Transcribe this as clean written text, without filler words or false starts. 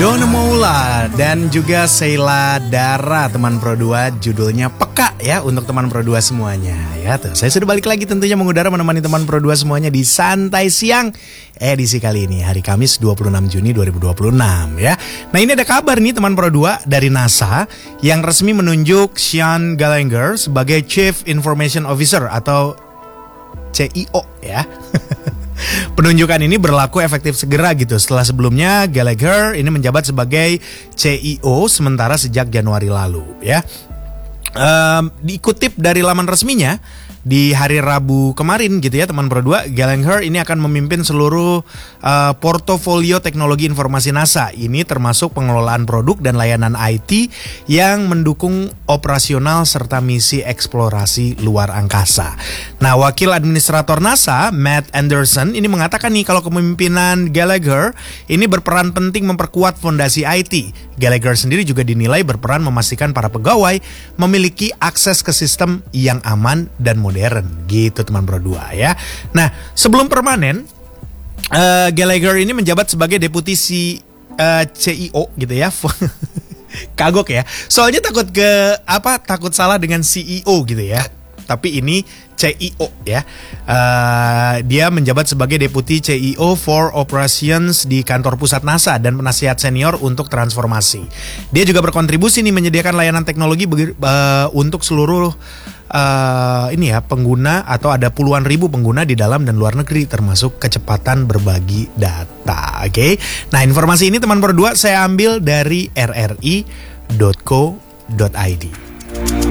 Donna Moula dan juga Sheila Dara, teman Pro 2, judulnya Peka ya untuk teman Pro 2 semuanya. Ya tuh, saya sudah balik lagi tentunya mengudara menemani teman Pro 2 semuanya di Santai Siang edisi kali ini, hari Kamis 26 Juni 2026 ya. Nah, ini ada kabar nih teman Pro 2 dari NASA yang resmi menunjuk Sean Gallagher sebagai Chief Information Officer atau CIO ya. Penunjukan ini berlaku efektif segera gitu. Setelah sebelumnya Gallagher ini menjabat sebagai CIO sementara sejak Januari lalu ya. Dikutip dari laman resminya di hari Rabu kemarin gitu ya teman Pro 2, Gallagher ini akan memimpin seluruh portofolio teknologi informasi NASA. Ini termasuk pengelolaan produk dan layanan IT yang mendukung operasional serta misi eksplorasi luar angkasa. Nah, wakil administrator NASA Matt Anderson ini mengatakan nih kalau kepemimpinan Gallagher ini berperan penting memperkuat fondasi IT. Gallagher sendiri juga dinilai berperan memastikan para pegawai memiliki akses ke sistem yang aman dan modern gitu teman Pro 2 ya. Nah, sebelum permanen Gallagher ini menjabat sebagai deputi CIO gitu ya. Kagok ya. Soalnya takut salah dengan CEO gitu ya. Tapi ini CIO ya. Dia menjabat sebagai Deputi CIO for Operations di kantor pusat NASA dan penasihat senior untuk transformasi. Dia juga berkontribusi nih menyediakan layanan teknologi untuk seluruh pengguna, atau ada puluhan ribu pengguna di dalam dan luar negeri, termasuk kecepatan berbagi data. Oke. Nah, informasi ini teman Pro 2 saya ambil dari rri.co.id.